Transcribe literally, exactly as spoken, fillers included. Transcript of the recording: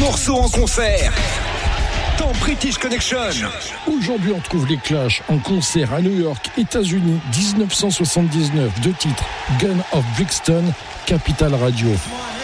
morceaux en concert dans British Connection. Aujourd'hui, on trouve les Clash en concert à New York, États-Unis, dix-neuf cent soixante-dix-neuf. Deux titres, Gun of Brixton, Capital Radio.